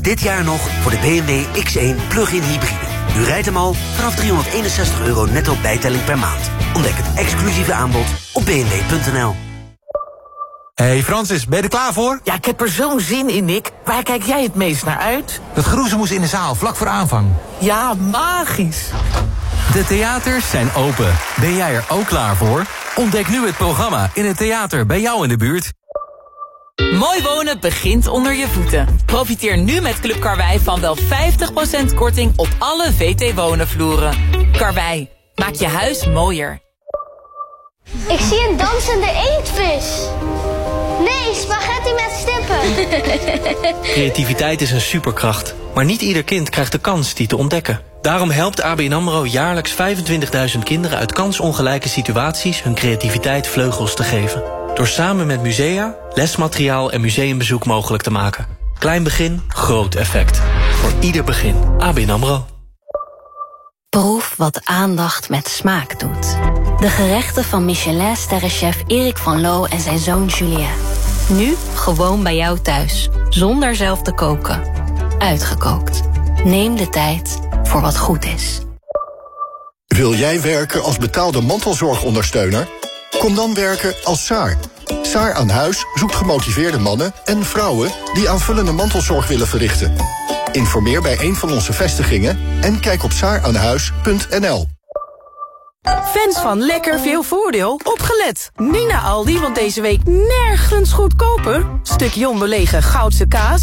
Dit jaar nog voor de BMW X1 plug-in hybride. U rijdt hem al vanaf €361 netto bijtelling per maand. Ontdek het exclusieve aanbod op bmw.nl. Hey Francis, ben je er klaar voor? Ja, ik heb er zo'n zin in, Nick. Waar kijk jij het meest naar uit? Dat geroezemoes in de zaal, vlak voor aanvang. Ja, magisch. De theaters zijn open. Ben jij er ook klaar voor? Ontdek nu het programma in het theater bij jou in de buurt. Mooi wonen begint onder je voeten. Profiteer nu met Club Karwei van wel 50% korting op alle VT Wonen-vloeren. Karwei, maak je huis mooier. Ik zie een dansende inktvis. Nee, spaghetti met stippen. Creativiteit is een superkracht. Maar niet ieder kind krijgt de kans die te ontdekken. Daarom helpt ABN AMRO jaarlijks 25.000 kinderen uit kansongelijke situaties hun creativiteit vleugels te geven. Door samen met musea, lesmateriaal en museumbezoek mogelijk te maken. Klein begin, groot effect. Voor ieder begin. ABN AMRO. Proef wat aandacht met smaak doet. De gerechten van Michelin-sterrenchef Erik van Loo en zijn zoon Julien. Nu gewoon bij jou thuis, zonder zelf te koken. Uitgekookt. Neem de tijd voor wat goed is. Wil jij werken als betaalde mantelzorgondersteuner? Kom dan werken als SAAR. SAAR aan Huis zoekt gemotiveerde mannen en vrouwen die aanvullende mantelzorg willen verrichten. Informeer bij een van onze vestigingen en kijk op saaraanhuis.nl. Fans van lekker veel voordeel, opgelet! Nu naar Aldi, want deze week nergens goedkoper. Stukje onbelegen Goudse kaas